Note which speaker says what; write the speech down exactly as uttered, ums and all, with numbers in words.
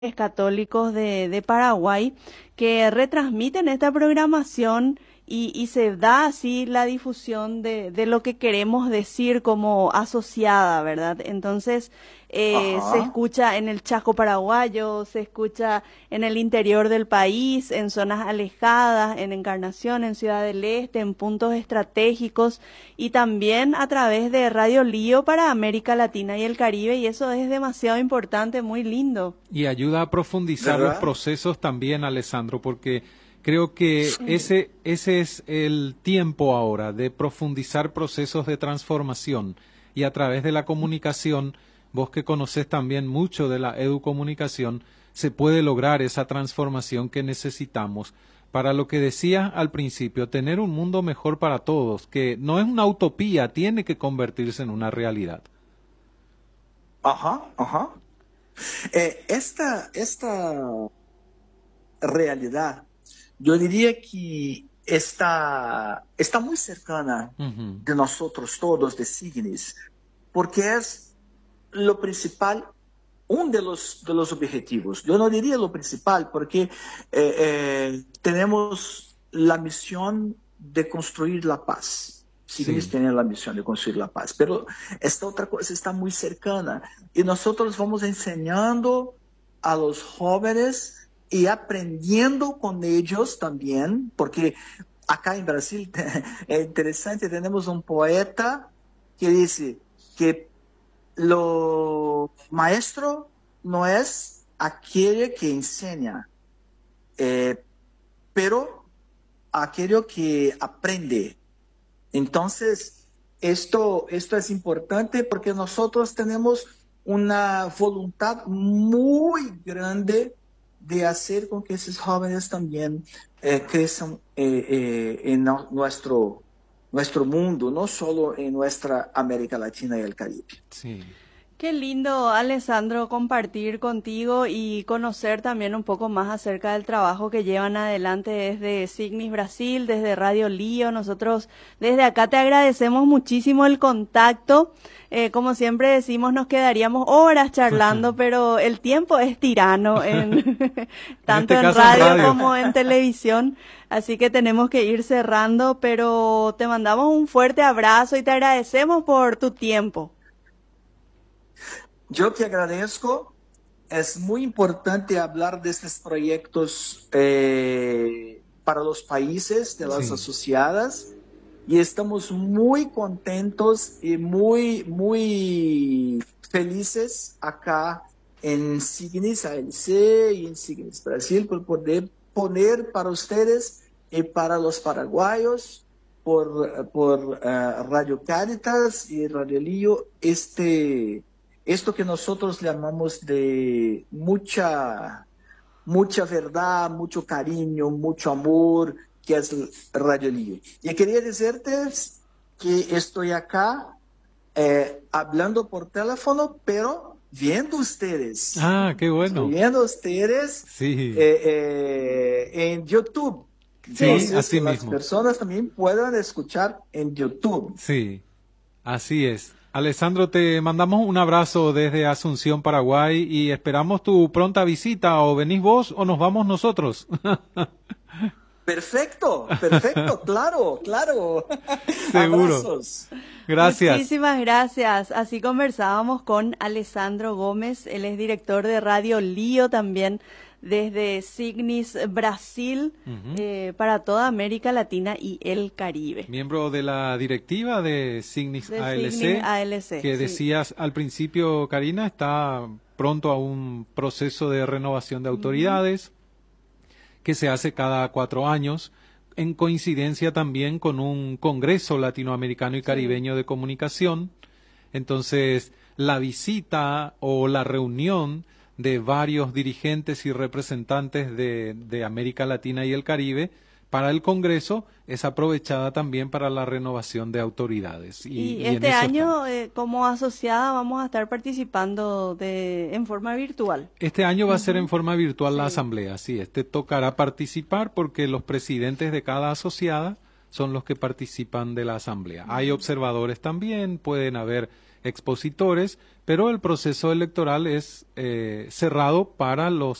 Speaker 1: católicos de, de Paraguay que retransmiten esta programación y, y se da así la difusión de, de lo que queremos decir como asociada, ¿verdad? Entonces eh, se
Speaker 2: Ajá.
Speaker 1: escucha en el Chaco paraguayo, se escucha en el interior del país, en zonas alejadas, en Encarnación, en Ciudad del Este, en puntos estratégicos y también a través de Radio Lío para América Latina y el Caribe, y eso es demasiado importante, muy lindo.
Speaker 3: Y ayuda a profundizar los
Speaker 2: ¿Verdad?
Speaker 3: procesos también, Alessandro, porque creo que
Speaker 1: Sí.
Speaker 3: ese, ese es el tiempo ahora de profundizar procesos de transformación y a través de la comunicación, vos que conocés también mucho de la educomunicación, se puede lograr esa transformación que necesitamos para lo que decía al principio, tener un mundo mejor para todos, que no es una utopía, tiene que convertirse en una realidad.
Speaker 2: Ajá, ajá. Eh, esta, esta realidad, yo diría que está, está muy cercana
Speaker 3: Ujú.
Speaker 2: de nosotros todos, de Signis, porque es lo principal, un de los, de los objetivos. Yo no diría lo principal, porque eh, eh, tenemos la misión de construir la paz. Signis
Speaker 3: Sí.
Speaker 2: tiene la misión de construir la paz, pero esta otra cosa está muy cercana y nosotros vamos enseñando a los jóvenes y aprendiendo con ellos también, porque acá en Brasil es interesante, tenemos un poeta que dice que lo maestro no es aquel que enseña, eh, pero aquello que aprende. Entonces, esto, esto es importante porque nosotros tenemos una voluntad muy grande de hacer con que esos jóvenes también eh, crezcan eh, eh, en no- nuestro, nuestro mundo, no solo en nuestra América Latina y el Caribe.
Speaker 3: Sí.
Speaker 1: Qué lindo, Alessandro, compartir contigo y conocer también un poco más acerca del trabajo que llevan adelante desde Signis Brasil, desde Radio Lío. Nosotros desde acá te agradecemos muchísimo el contacto. Eh, como siempre decimos, nos quedaríamos horas charlando, pero el tiempo es tirano, en,
Speaker 3: En
Speaker 1: tanto
Speaker 3: este
Speaker 1: en
Speaker 3: caso en
Speaker 1: radio
Speaker 3: radio.
Speaker 1: como en televisión. Así que tenemos que ir cerrando, pero te mandamos un fuerte abrazo y te agradecemos por tu tiempo.
Speaker 2: Yo te agradezco. Es muy importante hablar de estos proyectos eh, para los países de las
Speaker 3: Sí.
Speaker 2: asociadas y estamos muy contentos y muy, muy felices acá en Signis A L C y en Signis Brasil por poder poner para ustedes y para los paraguayos por, por uh, Radio Caritas y Radio Lío este esto que nosotros llamamos de mucha, mucha verdad, mucho cariño, mucho amor, que es Radio Lío. Y quería decirte que estoy acá eh, hablando por teléfono, pero viendo ustedes.
Speaker 3: Ah, qué
Speaker 2: Estoy
Speaker 3: bueno.
Speaker 2: viendo ustedes
Speaker 3: Sí.
Speaker 2: eh, eh, en YouTube.
Speaker 3: Sí,
Speaker 1: Sí.
Speaker 2: Entonces,
Speaker 3: así
Speaker 2: que las
Speaker 3: mismo.
Speaker 2: personas también puedan escuchar en YouTube.
Speaker 3: Sí, así es. Alessandro, te mandamos un abrazo desde Asunción, Paraguay, y esperamos tu pronta visita. O venís vos o nos vamos nosotros.
Speaker 2: Perfecto, perfecto, claro, claro.
Speaker 3: Seguro.
Speaker 2: Abrazos.
Speaker 3: Gracias.
Speaker 1: Muchísimas gracias. Así conversábamos con Alessandro Gómez, él es director de Radio Lío también desde Signis Brasil
Speaker 3: Ujú.
Speaker 1: eh, para toda América Latina y el Caribe.
Speaker 3: Miembro de la directiva de Signis
Speaker 1: De Signis
Speaker 3: A L C,
Speaker 1: A L C,
Speaker 3: que
Speaker 1: sí.
Speaker 3: decías al principio, Karina, está pronto a un proceso de renovación de
Speaker 1: Ujú.
Speaker 3: autoridades que se hace cada cuatro años, en coincidencia también con un Congreso Latinoamericano y
Speaker 1: Sí.
Speaker 3: Caribeño de Comunicación. Entonces, la visita o la reunión de varios dirigentes y representantes de, de América Latina y el Caribe para el Congreso es aprovechada también para la renovación de autoridades. Y,
Speaker 1: Y
Speaker 3: y en
Speaker 1: este
Speaker 3: eso estamos.
Speaker 1: año, eh, como asociada, vamos a estar participando de, en forma virtual.
Speaker 3: Este año va a ser en
Speaker 1: Ujú.
Speaker 3: forma virtual la
Speaker 1: Sí.
Speaker 3: asamblea, sí, este tocará participar porque los presidentes de cada asociada son los que participan de la asamblea. Hay
Speaker 1: Ujú.
Speaker 3: observadores también, pueden haber expositores, pero el proceso electoral es eh, cerrado para los